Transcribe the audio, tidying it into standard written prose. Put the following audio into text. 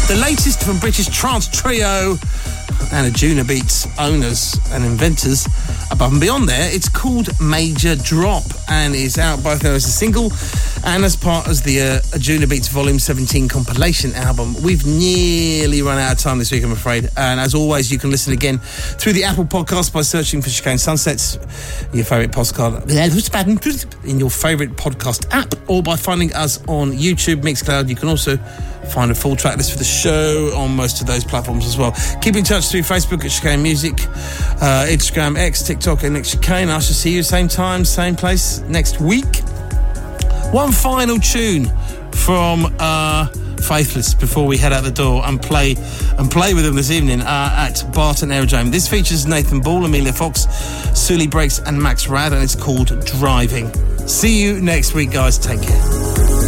The latest from British trance trio and Anjunabeats owners and inventors above and beyond there. It's called Major Drop and is out both as a single and as part of the Anjunabeats Volume 17 compilation album. We've nearly run out of time this week, I'm afraid. And as always, you can listen again through the Apple Podcast by searching for Chicane Sunsets, your favourite postcard in your favourite podcast app, or by finding us on YouTube, Mixcloud. You can also find a full track list for the show on most of those platforms as well. Keep in touch through Facebook at Chicane Music, Instagram, X, TikTok, and Nick Chicane. I shall see you same time, same place next week. One final tune from Faithless before we head out the door and play with them this evening at Barton Aerodrome. This features Nathan Ball, Amelia Fox, Sully Breaks, and Max Rad, and it's called Driving. See you next week, guys. Take care.